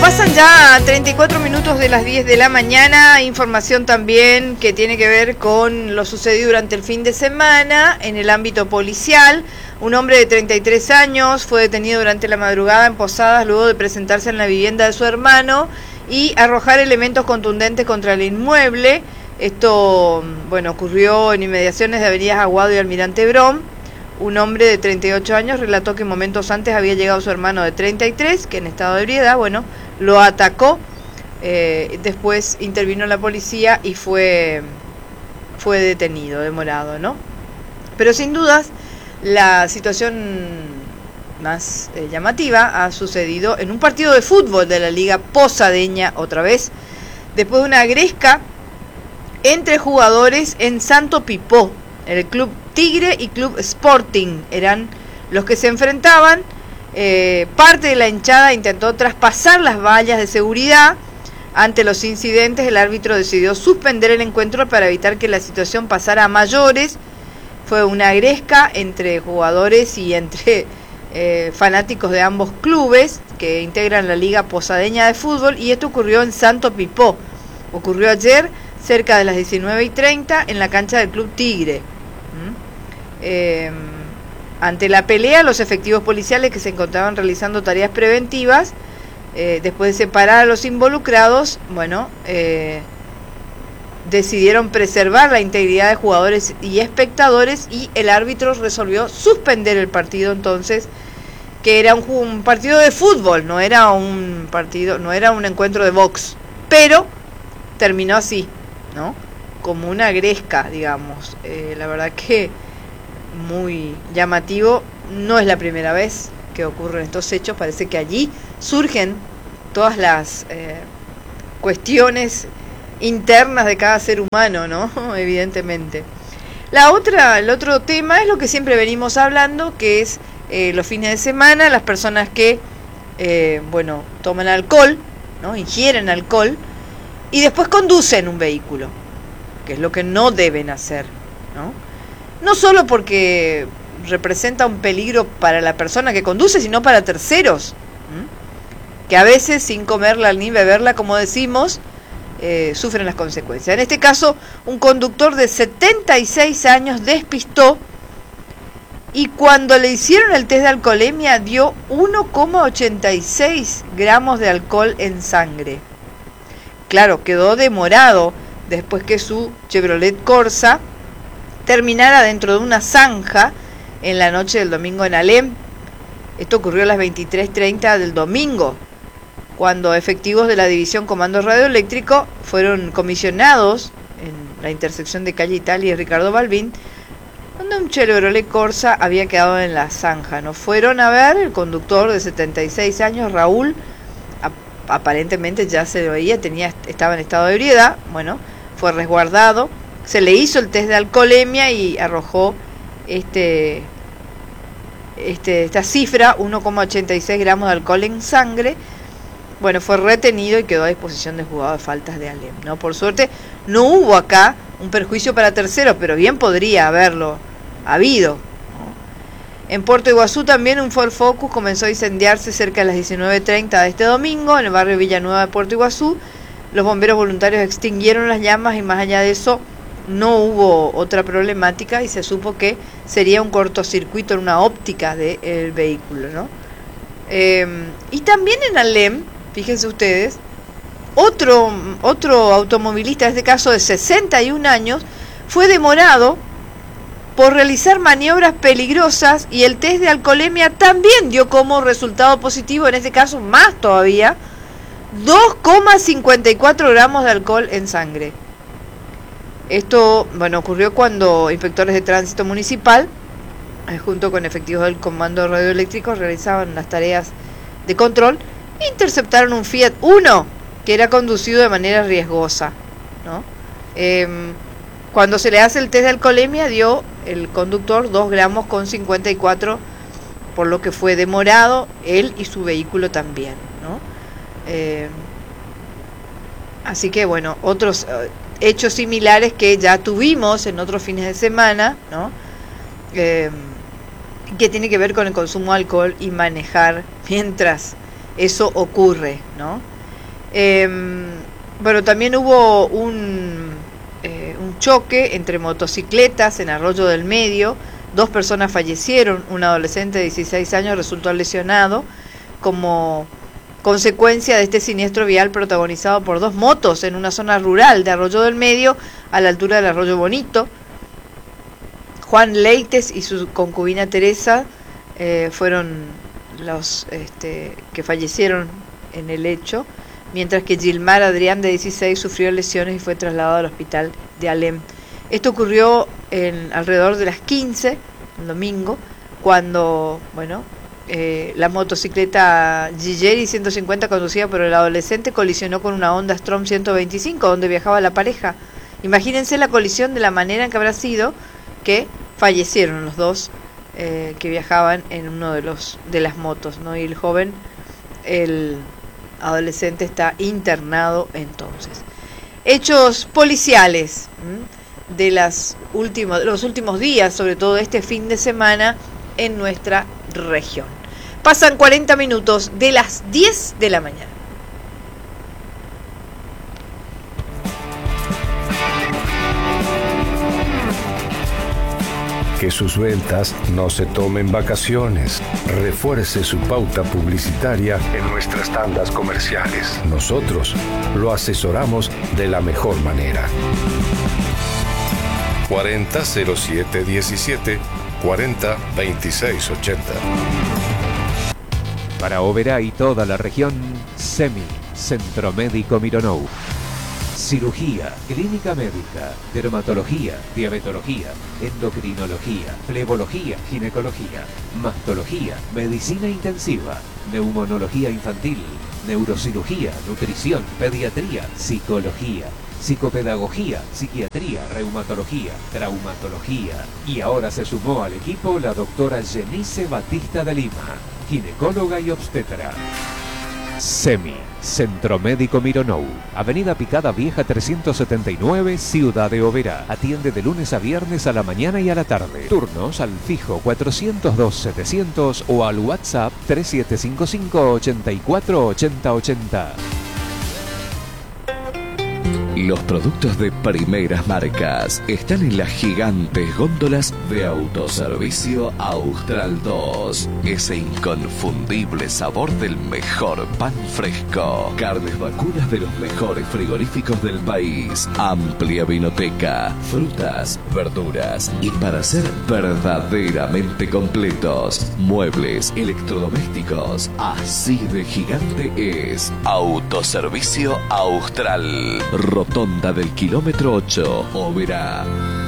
Pasan ya 34 minutos de las 10 de la mañana. Información también que tiene que ver con lo sucedido durante el fin de semana en el ámbito policial. Un hombre de 33 años fue detenido durante la madrugada en Posadas luego de presentarse en la vivienda de su hermano y arrojar elementos contundentes contra el inmueble. Esto, ocurrió en inmediaciones de avenidas Aguado y Almirante Brown. Un hombre de 38 años relató que momentos antes había llegado su hermano de 33, que en estado de ebriedad, lo atacó. Después intervino la policía y fue detenido, demorado, ¿no? Pero sin dudas, la situación más llamativa ha sucedido en un partido de fútbol de la Liga Posadeña, otra vez, después de una gresca entre jugadores en Santo Pipó. El Club Tigre y Club Sporting eran los que se enfrentaban. Parte de la hinchada intentó traspasar las vallas de seguridad. Ante los incidentes, el árbitro decidió suspender el encuentro para evitar que la situación pasara a mayores. Fue una gresca entre jugadores y entre fanáticos de ambos clubes que integran la Liga Posadeña de Fútbol, y esto ocurrió en Santo Pipó. Ocurrió ayer cerca de las 19:30 en la cancha del Club Tigre. Ante la pelea, los efectivos policiales que se encontraban realizando tareas preventivas, después de separar a los involucrados, decidieron preservar la integridad de jugadores y espectadores, y el árbitro resolvió suspender el partido entonces, que era un partido de fútbol, no era un encuentro de box, pero terminó así, ¿no? Como una gresca, digamos. La verdad que muy llamativo. No es la primera vez que ocurren estos hechos. Parece que allí surgen todas las cuestiones internas de cada ser humano, ¿no? Evidentemente. El otro tema es lo que siempre venimos hablando, que es los fines de semana, las personas que toman alcohol, ¿no? Ingieren alcohol y después conducen un vehículo, que es lo que no deben hacer, ¿no? No solo porque representa un peligro para la persona que conduce, sino para terceros, que a veces, sin comerla ni beberla, como decimos, sufren las consecuencias. En este caso, un conductor de 76 años despistó y cuando le hicieron el test de alcoholemia dio 1,86 gramos de alcohol en sangre. Claro, quedó demorado después que su Chevrolet Corsa terminara dentro de una zanja en la noche del domingo en Alem. Esto ocurrió a las 23:30 del domingo, cuando efectivos de la División Comando Radioeléctrico fueron comisionados en la intersección de calle Italia y Ricardo Balbín, donde un Chevrolet Corsa había quedado en la zanja. Nos fueron a ver, el conductor de 76 años, Raúl, aparentemente ya se lo veía, estaba en estado de ebriedad, fue resguardado, se le hizo el test de alcoholemia y arrojó esta cifra, 1,86 gramos de alcohol en sangre. Fue retenido y quedó a disposición del juzgado de faltas de Alem, ¿no? Por suerte no hubo acá un perjuicio para terceros, pero bien podría haberlo habido, ¿no? En Puerto Iguazú también un Ford Focus comenzó a incendiarse cerca de las 19:30 de este domingo en el barrio Villanueva de Puerto Iguazú. Los bomberos voluntarios extinguieron las llamas y más allá de eso no hubo otra problemática, y se supo que sería un cortocircuito en una óptica del vehículo, ¿no? Y también en Alem, fíjense ustedes, otro automovilista, en este caso de 61 años, fue demorado por realizar maniobras peligrosas y el test de alcoholemia también dio como resultado positivo, en este caso más todavía, 2,54 gramos de alcohol en sangre. Esto, ocurrió cuando inspectores de tránsito municipal, junto con efectivos del Comando Radioeléctrico, realizaban las tareas de control e interceptaron un Fiat Uno que era conducido de manera riesgosa, ¿no? Cuando se le hace el test de alcoholemia dio el conductor 2 gramos con 54, por lo que fue demorado él y su vehículo también, ¿no? Así que otros hechos similares que ya tuvimos en otros fines de semana, ¿no? Que tiene que ver con el consumo de alcohol y manejar mientras eso ocurre, ¿no? Bueno, también hubo un choque entre motocicletas en Arroyo del Medio. 2 personas fallecieron, un adolescente de 16 años resultó lesionado como consecuencia de este siniestro vial protagonizado por 2 motos en una zona rural de Arroyo del Medio, a la altura del Arroyo Bonito. Juan Leites y su concubina Teresa fueron los que fallecieron en el hecho, mientras que Gilmar Adrián, de 16, sufrió lesiones y fue trasladado al hospital de Alem. Esto ocurrió alrededor de las 15, el domingo, cuando, la motocicleta Gigeri 150 conducida por el adolescente colisionó con una Honda Strom 125, donde viajaba la pareja. Imagínense la colisión, de la manera en que habrá sido que fallecieron los 2 que viajaban en uno de las motos, ¿no? Y el joven, el adolescente, está internado entonces. Hechos policiales de los últimos días, sobre todo este fin de semana en nuestra región. Pasan 40 minutos de las 10 de la mañana. Que sus ventas no se tomen vacaciones. Refuerce su pauta publicitaria en nuestras tandas comerciales. Nosotros lo asesoramos de la mejor manera. 400717 402680. Para Oberá y toda la región, SEMI, Centro Médico Mironou. Cirugía, clínica médica, dermatología, diabetología, endocrinología, flebología, ginecología, mastología, medicina intensiva, neumonología infantil, neurocirugía, nutrición, pediatría, psicología, psicopedagogía, psiquiatría, reumatología, traumatología. Y ahora se sumó al equipo la doctora Jenice Batista de Lima, ginecóloga y obstetra. SEMI, Centro Médico Mironou, Avenida Picada Vieja 379, Ciudad de Oberá. Atiende de lunes a viernes a la mañana y a la tarde. Turnos al fijo 402-700 o al WhatsApp 3755-848080. Los productos de primeras marcas están en las gigantes góndolas de Autoservicio Austral 2. Ese inconfundible sabor del mejor pan fresco. Carnes vacunas de los mejores frigoríficos del país. Amplia vinoteca, frutas, verduras. Y para ser verdaderamente completos, muebles, electrodomésticos. Así de gigante es Autoservicio Austral. Rotonda del kilómetro 8, Oberá.